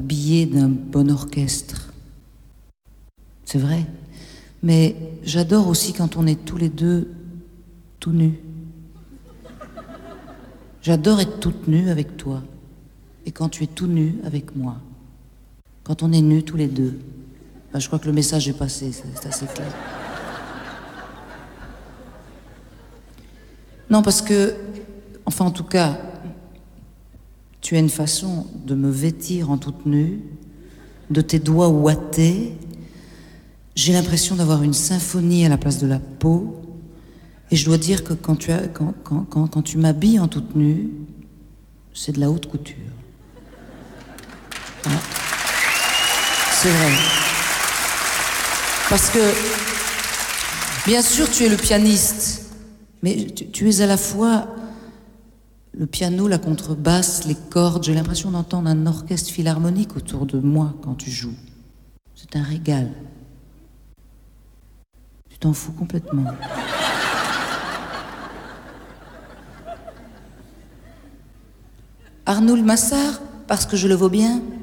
habillé d'un bon orchestre. C'est vrai. Mais j'adore aussi quand on est tous les deux tout nus. J'adore être toute nue avec toi. Et quand tu es tout nu avec moi. Quand on est nus tous les deux. Ben, je crois que le message est passé, c'est assez clair. Non, parce que, enfin en tout cas, tu as une façon de me vêtir en toute nue, de tes doigts ouatés. J'ai l'impression d'avoir une symphonie à la place de la peau. Et je dois dire que quand tu m'habilles en toute nue, c'est de la haute couture. Hein? C'est vrai. Parce que, bien sûr, tu es le pianiste, mais tu es à la fois le piano, la contrebasse, les cordes. J'ai l'impression d'entendre un orchestre philharmonique autour de moi quand tu joues. C'est un régal. Tu t'en fous complètement. Arnoul Massard, parce que je le vaux bien.